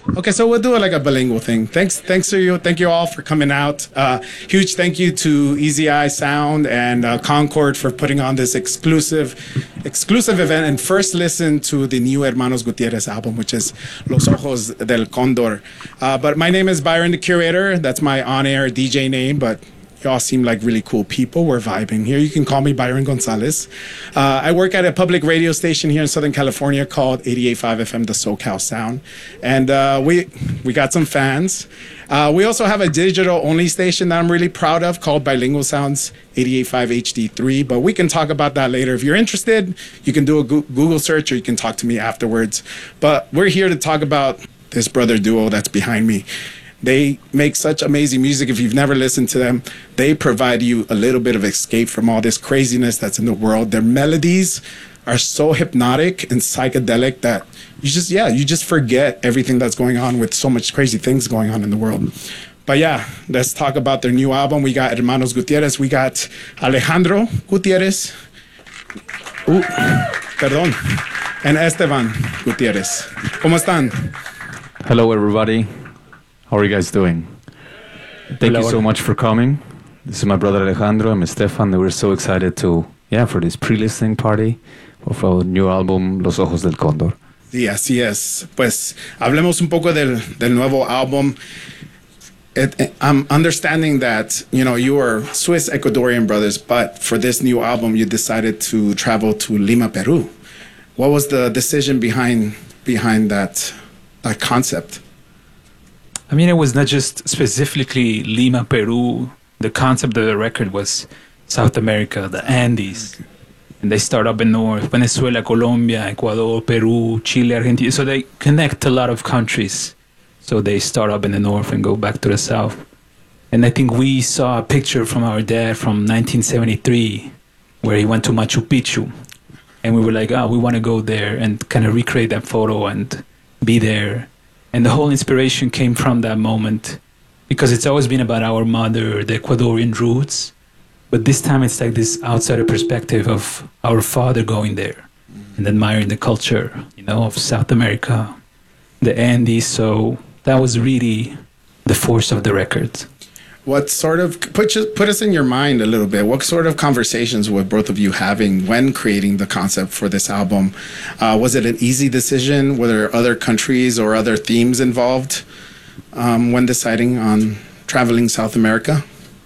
Okay, so we'll do it like a bilingual thing. Thanks to you. Thank you all for coming out. Huge thank you to Easy Eye Sound and Concord for putting on this exclusive event and first listen to the new Hermanos Gutierrez album, which is Los Ojos del Cóndor. But my name is Byron the Curator. That's my on-air DJ name, but y'all seem like really cool people. We're vibing here. You can call me Byron Gonzalez. I work at a public radio station here in Southern California called 88.5 FM, the SoCal Sound. And we got some fans. We also have a digital-only station that I'm really proud of called Bilingual Sounds 88.5 HD3. But we can talk about that later. If you're interested, you can do a Google search or you can talk to me afterwards. But we're here to talk about this brother duo that's behind me. They make such amazing music. If you've never listened to them, they provide you a little bit of escape from all this craziness that's in the world. Their melodies are so hypnotic and psychedelic that you just forget everything that's going on with so much crazy things going on in the world. But yeah, let's talk about their new album. We got Hermanos Gutierrez. We got Alejandro Gutierrez. Perdón. And Esteban Gutierrez. ¿Cómo están? Hello, everybody. How are you guys doing? Thank you so much for coming. This is my brother Alejandro and Stefan. We're so excited for this pre-listening party of our new album, Los Ojos del Cóndor. Sí, así es. Pues hablemos un poco del nuevo álbum. I'm understanding that, you are Swiss Ecuadorian brothers, but for this new album, you decided to travel to Lima, Peru. What was the decision behind that concept? I mean, it was not just specifically Lima, Peru. The concept of the record was South America, the Andes. And they start up in north, Venezuela, Colombia, Ecuador, Peru, Chile, Argentina. So they connect a lot of countries. So they start up in the north and go back to the south. And I think we saw a picture from our dad from 1973 where he went to Machu Picchu. And we were like, we want to go there and kind of recreate that photo and be there. And the whole inspiration came from that moment because it's always been about our mother, the Ecuadorian roots. But this time it's like this outsider perspective of our father going there and admiring the culture, of South America, the Andes. So that was really the force of the record. What sort of, put us in your mind a little bit, what sort of conversations were both of you having when creating the concept for this album? Was it an easy decision? Were there other countries or other themes involved when deciding on traveling South America?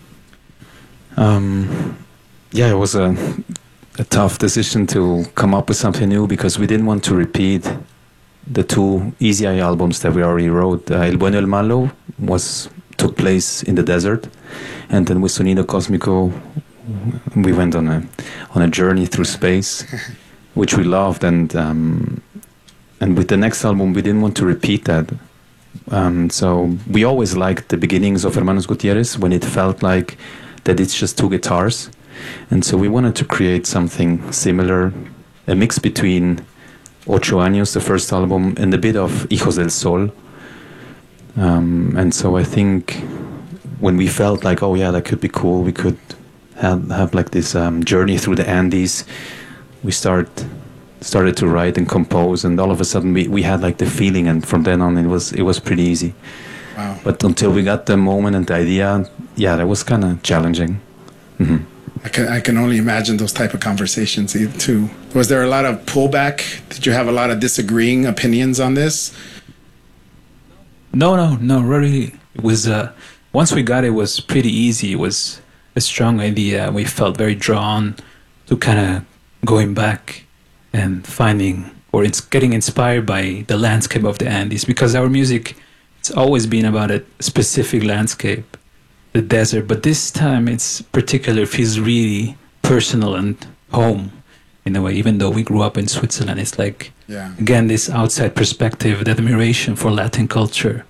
It was a tough decision to come up with something new because we didn't want to repeat the two Easy Eye albums that we already wrote. El Bueno y el Malo took place in the desert, and then with Sonido Cósmico we went on a journey through space, which we loved, and with the next album we didn't want to repeat that. So we always liked the beginnings of Hermanos Gutierrez when it felt like that it's just two guitars, and so we wanted to create something similar, a mix between Ocho Años, the first album, and a bit of Hijos del Sol. And so I think when we felt like, that could be cool, we could have like this journey through the Andes, we started to write and compose, and all of a sudden we had like the feeling, and from then on it was pretty easy. Wow. But until we got the moment and the idea, that was kind of challenging. Mm-hmm. I can only imagine those type of conversations too. Was there a lot of pullback? Did you have a lot of disagreeing opinions on this? No, really. It was, once we got it, was pretty easy. It was a strong idea. We felt very drawn to kind of going back and finding, or it's getting inspired by the landscape of the Andes, because our music, it's always been about a specific landscape, the desert. But this time it's particular, feels really personal and home in a way, even though we grew up in Switzerland. It's like, again, this outside perspective, the admiration for Latin culture.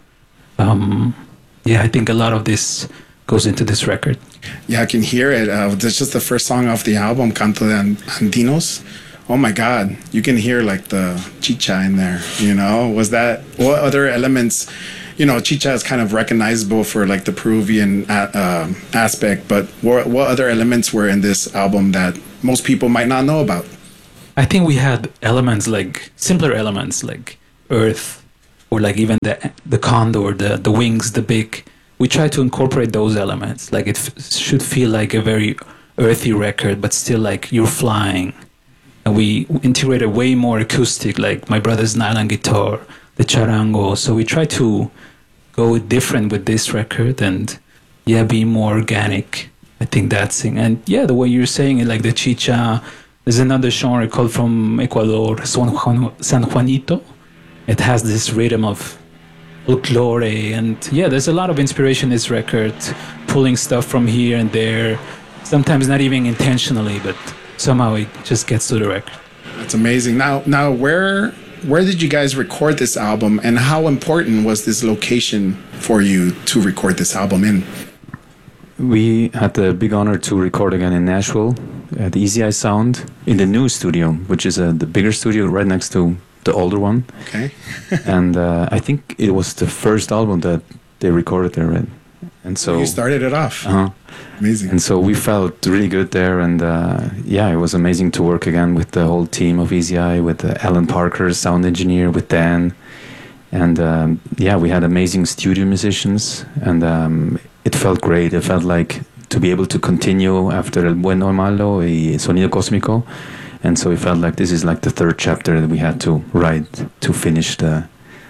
I think a lot of this goes into this record. Yeah, I can hear it. That's just the first song off the album, Canto de Andinos. Oh my God, you can hear like the chicha in there, Was that, what other elements, chicha is kind of recognizable for like the Peruvian aspect, but what other elements were in this album that most people might not know about? I think we had elements like simpler elements like earth, or like even the condor, the wings, the beak. We try to incorporate those elements. Like it should feel like a very earthy record, but still like you're flying. And we integrated way more acoustic, like my brother's nylon guitar, the charango. So we try to go different with this record and yeah, be more organic. I think that's it. And yeah, the way you're saying it, like the chicha, there's another genre called from Ecuador, San Juanito. It has this rhythm of folklore, and yeah, there's a lot of inspiration in this record, pulling stuff from here and there, sometimes not even intentionally, but somehow it just gets to the record. That's amazing. Now, where did you guys record this album, and how important was this location for you to record this album in? We had the big honor to record again in Nashville at Easy Eye Sound in the new studio, which is the bigger studio right next to the older one. Okay. And I think it was the first album that they recorded there, right? And so you started it off. Amazing. And so we felt really good there, and yeah, it was amazing to work again with the whole team of Easy Eye, with Alan Parker, sound engineer, with Dan, and yeah, we had amazing studio musicians, and it felt great. It felt like to be able to continue after El Bueno y Malo y Sonido Cósmico. And so it felt like this is like the third chapter that we had to write to finish the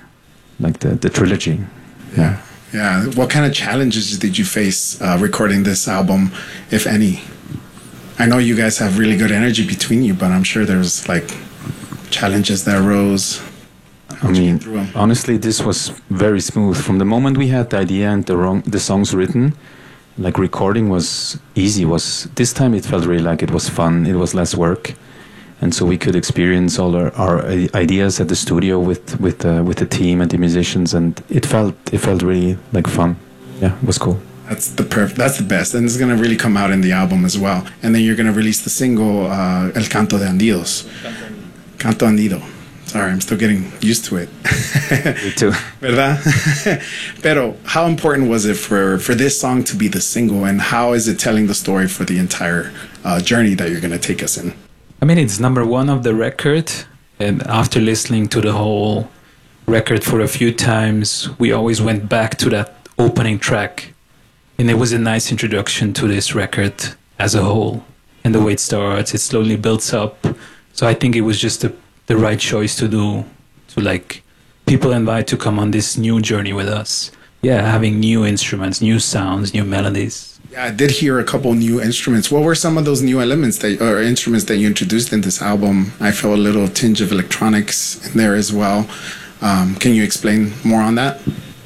trilogy. Yeah. Yeah. What kind of challenges did you face recording this album, if any? I know you guys have really good energy between you, but I'm sure there's like challenges that arose. I mean, honestly, this was very smooth. From the moment we had the idea and the songs written, like recording was easy. This time it felt really like it was fun. It was less work. And so we could experience all our ideas at the studio with the team and the musicians, and it felt really like fun. Yeah, it was cool. That's the best, and it's gonna really come out in the album as well. And then you're gonna release the single El Canto de Andidos. Canto Andido. Sorry, I'm still getting used to it. Me too. ¿Verdad? Pero how important was it for this song to be the single, and how is it telling the story for the entire journey that you're gonna take us in? I mean, it's number one of the record, and after listening to the whole record for a few times, we always went back to that opening track, and it was a nice introduction to this record as a whole. And the way it starts, it slowly builds up. So I think it was just the right choice to do, to like people invite to come on this new journey with us. Yeah, having new instruments, new sounds, new melodies. Yeah, I did hear a couple new instruments. What were some of those new elements or instruments that you introduced in this album? I felt a little tinge of electronics in there as well. Can you explain more on that?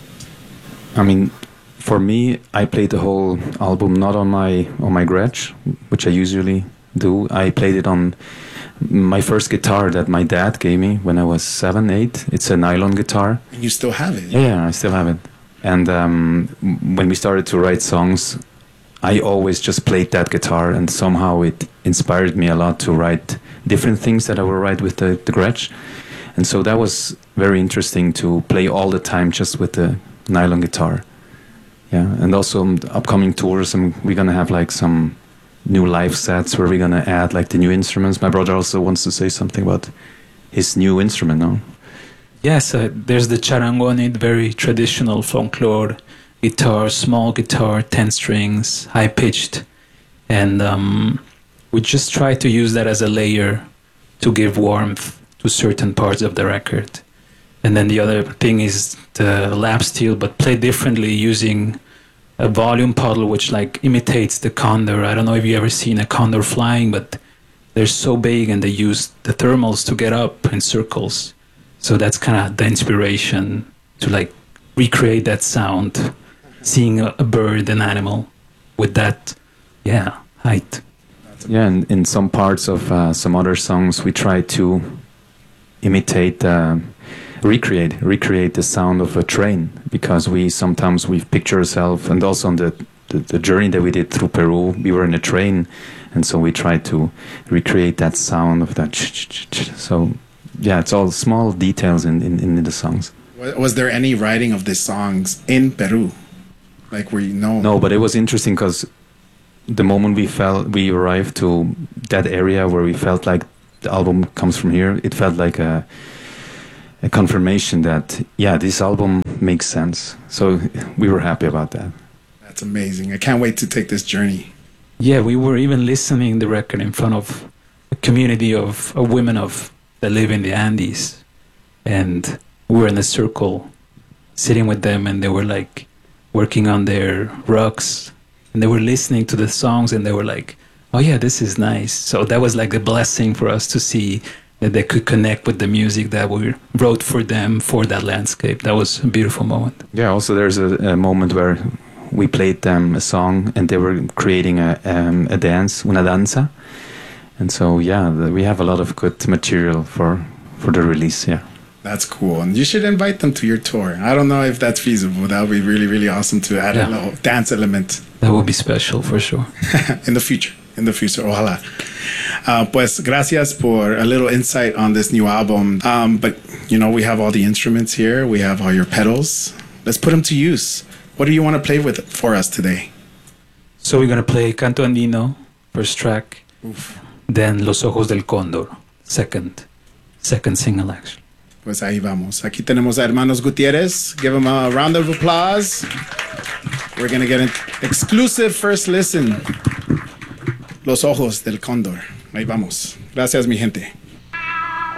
I mean, for me, I played the whole album not on my Gretsch, which I usually do. I played it on my first guitar that my dad gave me when I was 7, 8. It's a nylon guitar. And you still have it? Yeah, I still have it. And when we started to write songs, I always just played that guitar, and somehow it inspired me a lot to write different things that I would write with the Gretsch. And so that was very interesting to play all the time just with the nylon guitar. Yeah, and also upcoming tours, and we're gonna have like some new live sets where we're gonna add like the new instruments. My brother also wants to say something about his new instrument, no? Yes, there's the charango on it, very traditional folklore guitar, small guitar, 10 strings, high pitched, and we just try to use that as a layer to give warmth to certain parts of the record. And then the other thing is the lap steel, but played differently using a volume puddle which like imitates the condor. I don't know if you ever seen a condor flying, but they're so big and they use the thermals to get up in circles. So that's kind of the inspiration to like recreate that sound, seeing a bird, an animal with that, yeah, height. Yeah, and in some parts of some other songs, we try to imitate, recreate the sound of a train, because we picture ourselves, and also on the journey that we did through Peru, we were in a train, and so we tried to recreate that sound of that. So yeah, it's all small details in the songs. Was there any writing of these songs in Peru? Like where you know? No, but it was interesting because the moment we arrived to that area where we felt like the album comes from here, it felt like a a confirmation that, yeah, this album makes sense. So we were happy about that. That's amazing. I can't wait to take this journey. Yeah, we were even listening the record in front of a community of women that live in the Andes, and we were in a circle, sitting with them, and they were like working on their rugs, and they were listening to the songs, and they were like, "Oh yeah, this is nice." So that was like a blessing for us to see that they could connect with the music that we wrote for them for that landscape. That was a beautiful moment. Yeah. Also, there's a moment where we played them a song and they were creating a dance, una danza. And so, yeah, we have a lot of good material for the release, yeah. That's cool. And you should invite them to your tour. I don't know if that's feasible. That would be really, really awesome to add a little dance element. That would be special for sure. In the future, ojalá. Pues gracias por a little insight on this new album. But, you know, we have all the instruments here. We have all your pedals. Let's put them to use. What do you want to play with for us today? So we're going to play Canto Andino, first track. Oof. Then Los Ojos del Cóndor, second single actually. Pues ahí vamos. Aquí tenemos a Hermanos Gutierrez. Give them a round of applause. We're going to get an exclusive first listen. Los Ojos del Cóndor. Ahí vamos. Gracias, mi gente.